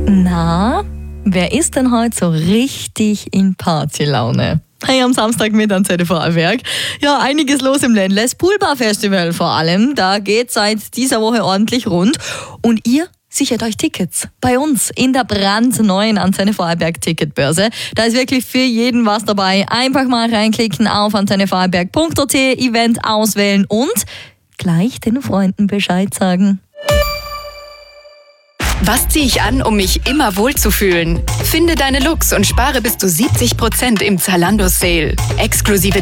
Na, wer ist denn heute so richtig in Partylaune? Hey, am Samstag mit am ZDV-Werk. Ja, einiges los im Ländles Poolbar-Festival vor allem. Da geht seit dieser Woche ordentlich rund. Und ihr sichert euch Tickets bei uns in der brandneuen Antenne Vorarlberg Ticketbörse. Da ist wirklich für jeden was dabei. Einfach mal reinklicken auf antennevorarlberg.at, Event auswählen und gleich den Freunden Bescheid sagen. Was ziehe ich an, um mich immer wohlzufühlen? Finde deine Looks und spare bis zu 70% im Zalando Sale. Exklusive